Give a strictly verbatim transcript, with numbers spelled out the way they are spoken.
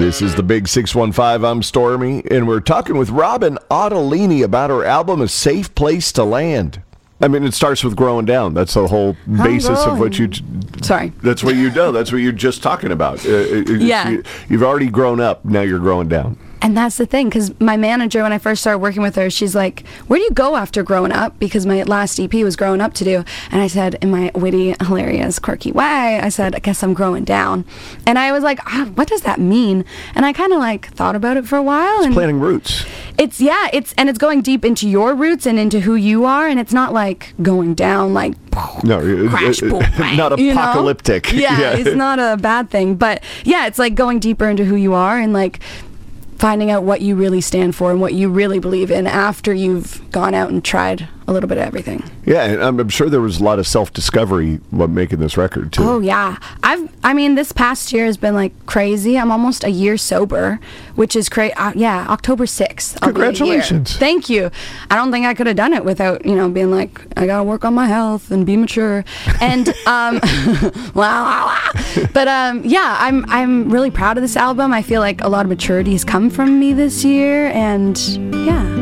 This is the Big six one five. I'm Stormy, and we're talking with Robin Ottolini about her album, A Safe Place to Land. I mean, it starts with growing down. That's the whole basis of what you... Sorry. That's what you do. That's what you're just talking about. Uh, yeah. You, you've already grown up. Now you're growing down. And that's the thing, because my manager, when I first started working with her, she's like, where do you go after growing up? Because my last E P was growing up to do. And I said, in my witty, hilarious, quirky way, I said, I guess I'm growing down. And I was like, ah, what does that mean? And I kind of like thought about it for a while. It's and planting roots. It's, yeah, it's and it's going deep into your roots and into who you are. And it's not like going down like, no, crash, it, boom, it, not apocalyptic. You know? yeah, yeah, it's not a bad thing. But yeah, it's like going deeper into who you are and like finding out what you really stand for and what you really believe in after you've gone out and tried a little bit of everything. Yeah, and I'm, I'm sure there was a lot of self-discovery while making this record, too. Oh, yeah. I've, I mean, this past year has been, like, crazy. I'm almost a year sober, which is crazy. Uh, yeah, October sixth. Congratulations. Thank you. I don't think I could have done it without, you know, being like, I got to work on my health and be mature. And, um, wow, wow, wow. But, um, yeah, I'm, I'm really proud of this album. I feel like a lot of maturity has come from me this year, and, yeah.